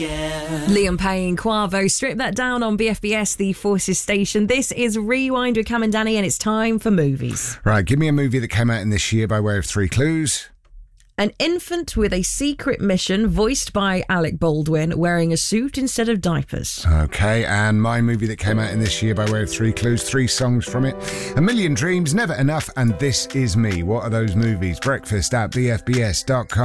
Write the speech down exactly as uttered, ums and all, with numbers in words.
yeah. Liam Payne, Quavo, strip that down on B F B S, the Forces station. This is Rewind with Cam and Danny, and it's time for movies. Right, give me a movie that came out in this year by way of three clues. An infant with a secret mission, voiced by Alec Baldwin, wearing a suit instead of diapers. Okay, and my movie that came out in this year by way of three clues, three songs from it. A Million Dreams, Never Enough, and This Is Me. What are those movies? Breakfast at b f b s dot com.